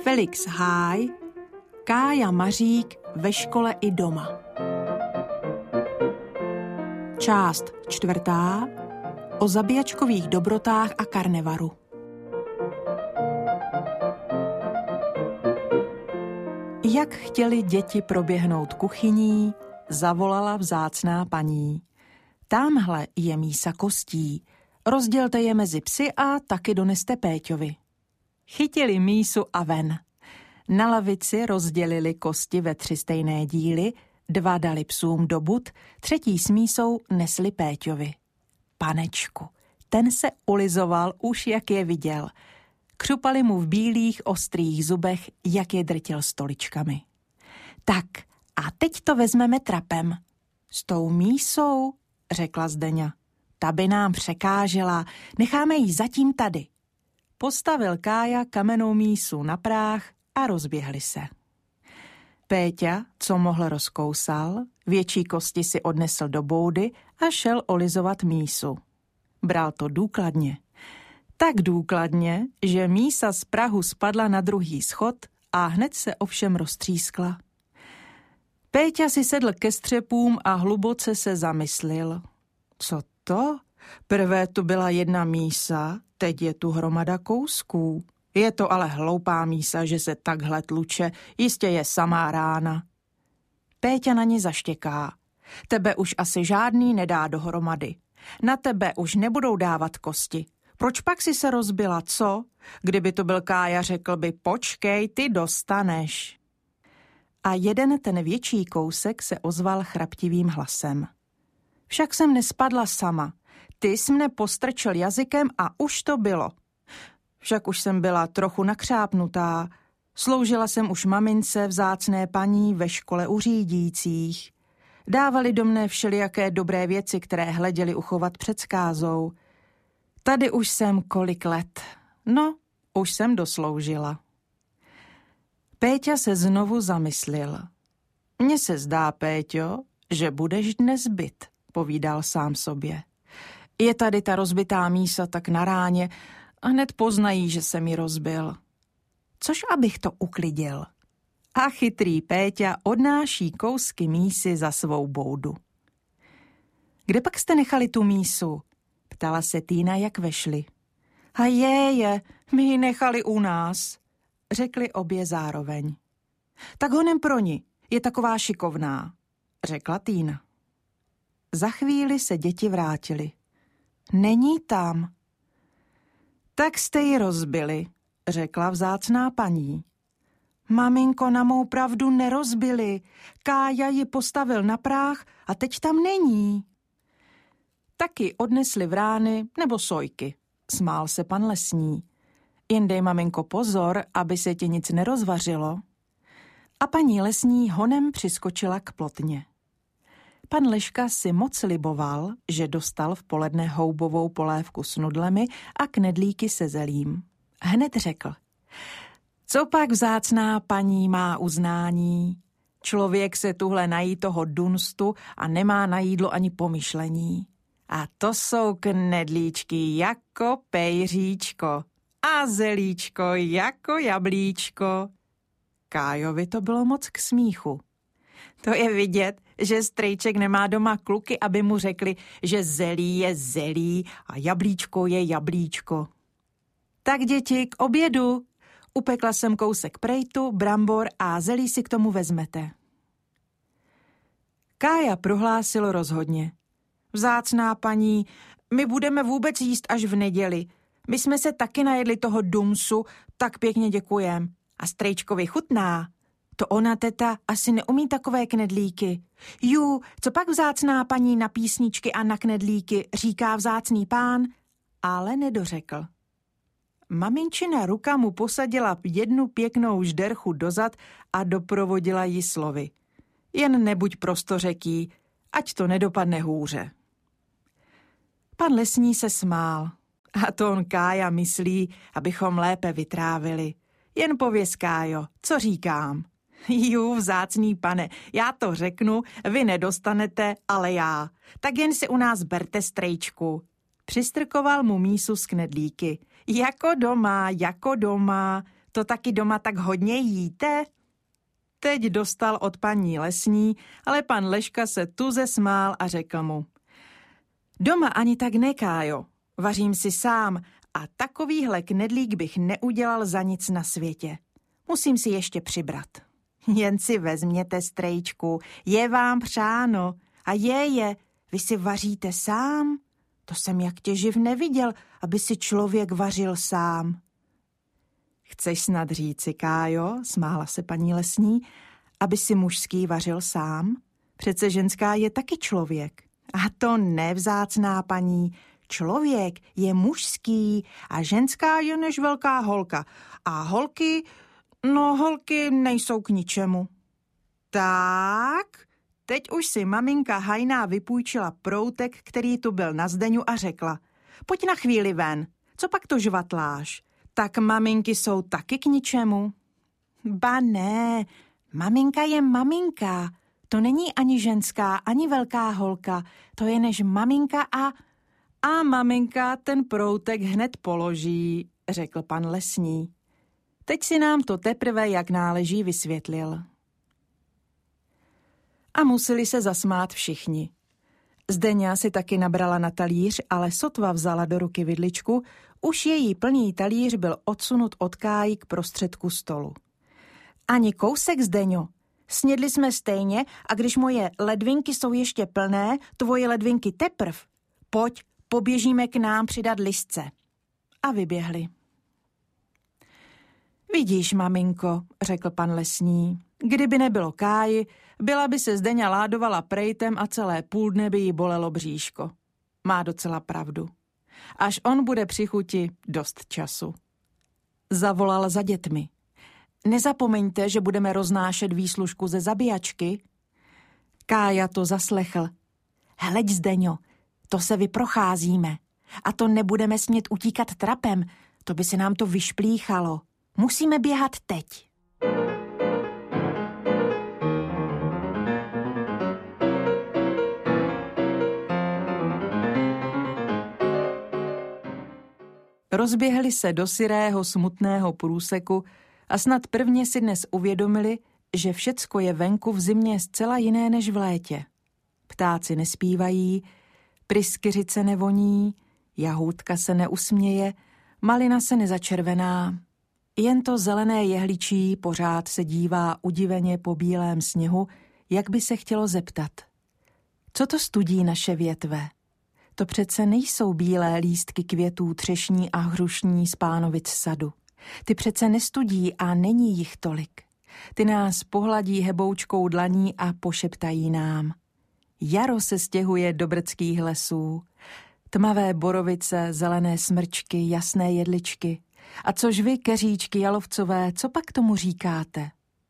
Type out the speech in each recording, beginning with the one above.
Felix Háj, Kája Mařík ve škole i doma. Část 4. O zabíjačkových dobrotách a karnevaru. Jak chtěli děti proběhnout kuchyní, zavolala vzácná paní. Támhle je mísa kostí, rozdělte je mezi psy a taky doneste Péťovi. Chytili mísu a ven. Na lavici rozdělili kosti ve 3 stejné díly, 2 dali psům do bud, 3. s mísou nesli Péťovi. Panečku, ten se ulizoval už, jak je viděl. Křupali mu v bílých ostrých zubech, jak je drtil stoličkami. Tak, a teď to vezmeme trapem. S tou mísou, řekla Zdeňa. Ta by nám překážela, necháme ji zatím tady. Postavil Kája kamennou mísu na práh a rozběhli se. Péťa, co mohl, rozkousal, větší kosti si odnesl do boudy a šel olizovat mísu. Bral to důkladně. Tak důkladně, že mísa z prahu spadla na druhý schod a hned se ovšem roztřískla. Péťa si sedl ke střepům a hluboce se zamyslil. Co to? Prvé tu byla jedna mísa, teď je tu hromada kousků. Je to ale hloupá mísa, že se takhle tluče, jistě je samá rána. Péťa na ní zaštěká. Tebe už asi žádný nedá dohromady. Na tebe už nebudou dávat kosti. Proč pak si se rozbila, co? Kdyby to byl Kája, řekl by, počkej, ty dostaneš. A jeden ten větší kousek se ozval chraptivým hlasem. Však jsem nespadla sama. Ty jsi mne postrčil jazykem a už to bylo. Však už jsem byla trochu nakřápnutá. Sloužila jsem už mamince vzácné paní ve škole u řídících. Dávali do mne všelijaké dobré věci, které hleděli uchovat před skázou. Tady už jsem kolik let. No, už jsem dosloužila. Péťa se znovu zamyslil. Mně se zdá, Péťo, že budeš dnes byt, povídal sám sobě. Je tady ta rozbitá mísa tak na ráně a hned poznají, že se mi rozbil. Což abych to uklidil. A chytrý Péťa odnáší kousky mísy za svou boudu. Kde pak jste nechali tu mísu? Ptala se Týna, jak vešli. A je, my ji nechali u nás, řekli obě zároveň. Tak honem pro ní, je taková šikovná, řekla Týna. Za chvíli se děti vrátily. Není tam. Tak jste ji rozbili, řekla vzácná paní. Maminko, na mou pravdu nerozbili. Kája ji postavil na práh a teď tam není. Taky odnesli vrány nebo sojky, smál se pan lesní. Jen dej, maminko, pozor, aby se ti nic nerozvařilo. A paní lesní honem přiskočila k plotně. Pan Leška si moc liboval, že dostal v poledne houbovou polévku s nudlemi a knedlíky se zelím. Hned řekl. Co pak vzácná paní má uznání? Člověk se tuhle nají toho dunstu a nemá na jídlo ani pomyšlení. A to jsou knedlíčky jako pejříčko a zelíčko jako jablíčko. Kájovi to bylo moc k smíchu. To je vidět, že strejček nemá doma kluky, aby mu řekli, že zelí je zelí a jablíčko je jablíčko. Tak děti, k obědu. Upekla jsem kousek prejtu, brambor a zelí si k tomu vezmete. Kája prohlásil rozhodně. Vzácná paní, my budeme vůbec jíst až v neděli. My jsme se taky najedli toho dumsu, tak pěkně děkujem. A strejčkovi chutná. To ona, teta, asi neumí takové knedlíky. Jú, co pak vzácná paní na písničky a na knedlíky, říká vzácný pán, ale nedořekl. Maminčina ruka mu posadila jednu pěknou žderchu dozad a doprovodila ji slovy. Jen nebuď prostořeký, ať to nedopadne hůře. Pan lesní se smál. A to on Kája myslí, abychom lépe vytrávili. Jen pověz, Kájo, co říkám? Jú, vzácný pane, já to řeknu, vy nedostanete, ale já. Tak jen si u nás berte, strejčku. Přistrkoval mu mísu s knedlíky. Jako doma, To taky doma tak hodně jíte? Teď dostal od paní Lesní, ale pan Leška se tuze smál a řekl mu: Doma ani tak ne, Kájo, vařím si sám a takovýhle knedlík bych neudělal za nic na světě. Musím si ještě přibrat. Jen si vezměte, strejčku, je vám přáno. A vy si vaříte sám? To jsem jak tě živ neviděl, aby si člověk vařil sám. Chceš snad říci, Kájo, smála se paní Lesní, aby si mužský vařil sám? Přece ženská je taky člověk. A to ne, vzácná paní. Člověk je mužský a ženská je než velká holka. A holky nejsou k ničemu. Tak, teď už si maminka hajná vypůjčila proutek, který tu byl na Zdeňu a řekla: Pojď na chvíli ven, co pak to žvatláš? Tak maminky jsou taky k ničemu. Ba ne, maminka je maminka. To není ani ženská, ani velká holka. To je než maminka a maminka ten proutek hned položí, řekl pan Lesní. Teď si nám to teprve jak náleží vysvětlil. A museli se zasmát všichni. Zdeňa si taky nabrala na talíř, ale sotva vzala do ruky vidličku, už její plný talíř byl odsunut od Káji k prostředku stolu. Ani kousek, Zdeňo. Snědli jsme stejně a když moje ledvinky jsou ještě plné, tvoje ledvinky teprv. Pojď, poběžíme k nám přidat listce. A vyběhli. Vidíš, maminko, řekl pan Lesní, kdyby nebylo Káji, byla by se Zdeňa ládovala prejtem a celé půl dne by jí bolelo bříško. Má docela pravdu. Až on bude při chuti, dost času. Zavolal za dětmi. Nezapomeňte, že budeme roznášet výslužku ze zabíjačky. Kája to zaslechl. Hleď, Zdeňo, to se vyprocházíme. A to nebudeme smět utíkat trapem, to by se nám to vyšplíchalo. Musíme běhat teď. Rozběhli se do syrého smutného průseku a snad prvně si dnes uvědomili, že všecko je venku v zimě zcela jiné než v létě. Ptáci nespívají, pryskyřice nevoní, jahůdka se neusměje, malina se nezačervená. Jen to zelené jehličí pořád se dívá udiveně po bílém sněhu, jak by se chtělo zeptat. Co to studí naše větve? To přece nejsou bílé lístky květů třešní a hrušní z Pánovic sadu. Ty přece nestudí a není jich tolik. Ty nás pohladí heboučkou dlaní a pošeptají nám. Jaro se stěhuje do brdských lesů. Tmavé borovice, zelené smrčky, jasné jedličky. A což vy, keříčky jalovcové, co pak tomu říkáte?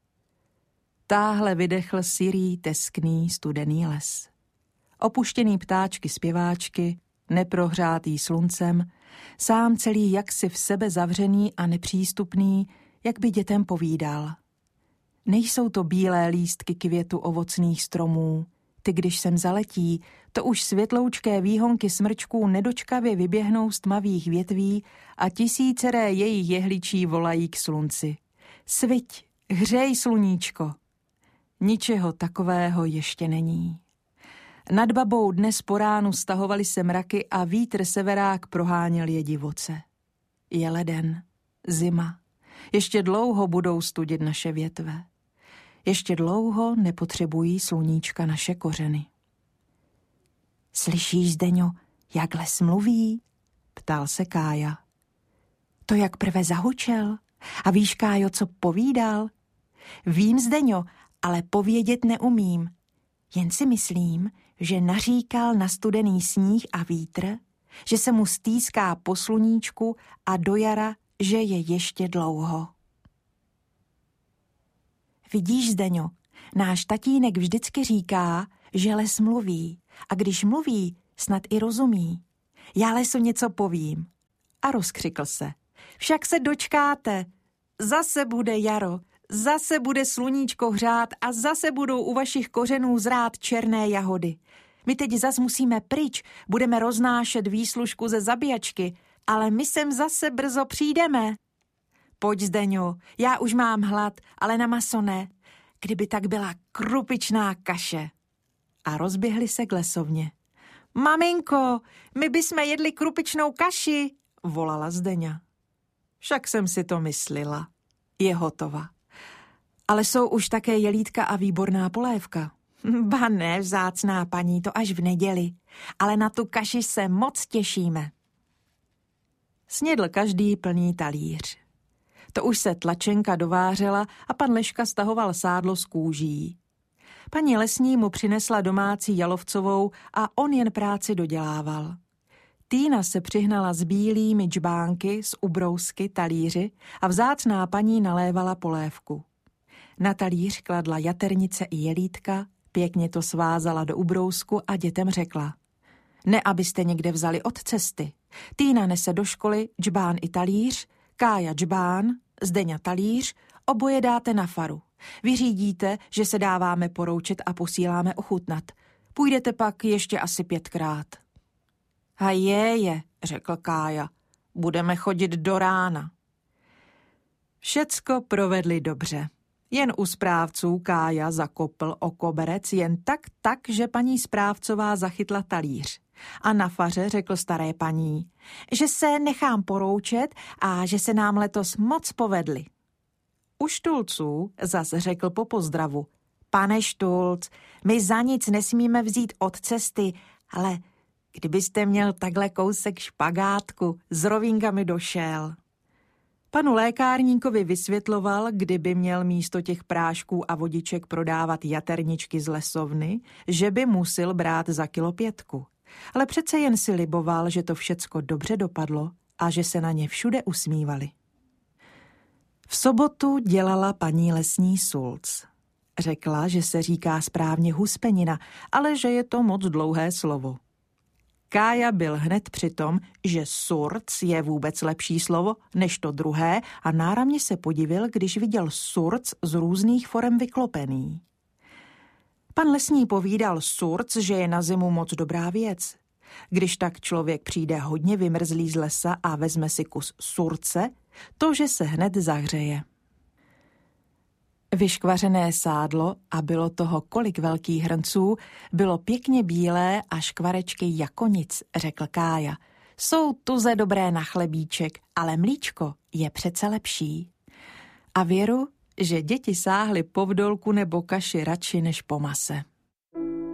Táhle vydechl syrý, teskný, studený les. Opuštěný ptáčky zpěváčky, neprohřátý sluncem, sám celý jaksi v sebe zavřený a nepřístupný, jak by dětem povídal. Nejsou to bílé lístky květu ovocných stromů, ty když sem zaletí, to už světloučké výhonky smrčků nedočkavě vyběhnou z tmavých větví a tisíceré jejich jehličí volají k slunci. Sviť, hřej, sluníčko. Ničeho takového ještě není. Nad Babou dnes po ránu stahovaly se mraky a vítr severák proháněl je divoce. Je leden, zima. Ještě dlouho budou studit naše větve. Ještě dlouho nepotřebují sluníčka naše kořeny. Slyšíš, Zdeňo, jak les mluví? Ptal se Kája. To jak prve zahučel. A víš, Kájo, co povídal? Vím, Zdeňo, ale povědět neumím. Jen si myslím, že naříkal na studený sníh a vítr, že se mu stýská po sluníčku a do jara, že je ještě dlouho. Vidíš, Zdeňo, náš tatínek vždycky říká, že les mluví a když mluví, snad i rozumí. Já lesu něco povím. A rozkřikl se. Však se dočkáte. Zase bude jaro, zase bude sluníčko hřát a zase budou u vašich kořenů zrát černé jahody. My teď zas musíme pryč, budeme roznášet výslužku ze zabíjačky, ale my sem zase brzo přijdeme. Pojď, Zdeňo, já už mám hlad, ale na maso ne. Kdyby tak byla krupičná kaše. A rozběhli se k lesovně. Maminko, my bychom jedli krupičnou kaši, volala Zdeňa. Však jsem si to myslela. Je hotova. Ale jsou už také jelítka a výborná polévka. Ba ne, vzácná paní, to až v neděli. Ale na tu kaši se moc těšíme. Snědl každý plný talíř. To už se tlačenka dovářela a pan Leška stahoval sádlo z kůží. Paní lesní mu přinesla domácí jalovcovou a on jen práci dodělával. Týna se přihnala s bílými džbánky, s ubrousky, talíři a vzácná paní nalévala polévku. Na talíř kladla jaternice i jelítka, pěkně to svázala do ubrousku a dětem řekla: Ne, abyste někde vzali od cesty. Týna nese do školy džbán i talíř, Kája džbán, Zdeňa talíř, oboje dáte na faru. Vyřídíte, že se dáváme poroučet a posíláme ochutnat. Půjdete pak ještě asi 5krát. A je, řekl Kája, budeme chodit do rána. Všecko provedli dobře. Jen u správců Kája zakopl o koberec jen tak, že paní správcová zachytla talíř. A na faře řekl staré paní, že se nechám poroučet a že se nám letos moc povedli. U Štulců zas řekl po pozdravu: Pane Štulc, my za nic nesmíme vzít od cesty, ale kdybyste měl takhle kousek špagátku, s rovínkami došel. Panu lékárníkovi vysvětloval, kdyby měl místo těch prášků a vodiček prodávat jaterničky z lesovny, že by musil brát za kilo 5. Ale přece jen si liboval, že to všecko dobře dopadlo a že se na ně všude usmívali. V sobotu dělala paní lesní sulc. Řekla, že se říká správně huspenina, ale že je to moc dlouhé slovo. Kája byl hned při tom, že surc je vůbec lepší slovo než to druhé a náramně se podivil, když viděl surc z různých forem vyklopený. Pan lesní povídal surc, že je na zimu moc dobrá věc. Když tak člověk přijde hodně vymrzlý z lesa a vezme si kus surce, to, že se hned zahřeje. Vyškvařené sádlo, a bylo toho kolik velkých hrnců, bylo pěkně bílé a škvarečky jako nic, řekl Kája. Jsou tuze dobré na chlebíček, ale mlíčko je přece lepší. A věru, že děti sáhly po vdolku nebo kaši radši než po mase.